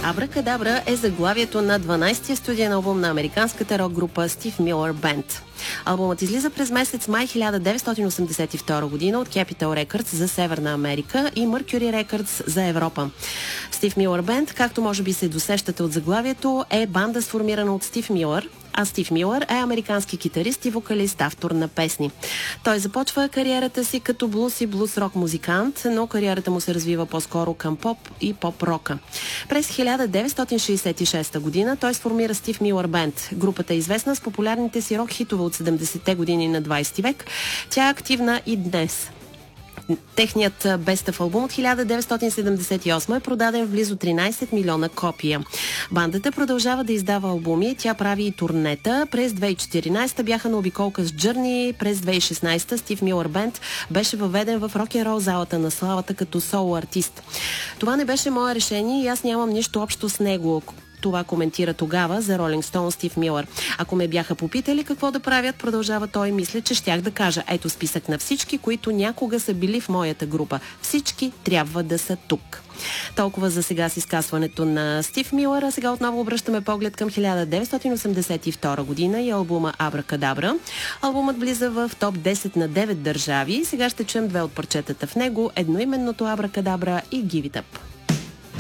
Абракадабра е заглавието на 12-тия студиен албум на американската рок-група Стив Милър Бенд. Албумът излиза през месец май 1982 година от Capitol Records за Северна Америка и Mercury Records за Европа. Стив Милър Бенд, както може би се досещате от заглавието, е банда сформирана от Стив Милър, а Стив Милър е американски китарист и вокалист, автор на песни. Той започва кариерата си като блуз и блуз-рок музикант, но кариерата му се развива по-скоро към поп и поп-рока. През 1966 година той сформира Стив Милър Бенд. Групата е известна с популярните си рок-хитове от 70-те години на 20 век. Тя е активна и днес. Техният бестъв албум от 1978 е продаден в близо 13 милиона копия. Бандата продължава да издава албуми, тя прави и турнета. През 2014 бяха на обиколка с Journey, през 2016 Стив Милър Бенд беше въведен в рок-н-рол залата на славата като соло артист. Това не беше мое решение и аз нямам нищо общо с него. Това коментира тогава за Rolling Stone Стив Милър. Ако ме бяха попитали какво да правят, продължава той, мисля, че щях да кажа: ето списък на всички, които някога са били в моята група. Всички трябва да са тук. Толкова за сега с изказването на Стив Милър, а сега отново обръщаме поглед към 1982 година и албума Абракадабра. Албумът влиза в топ 10 на 9 държави. Сега ще чуем две от парчетата в него, едноименното Абракадабра и Give It Up.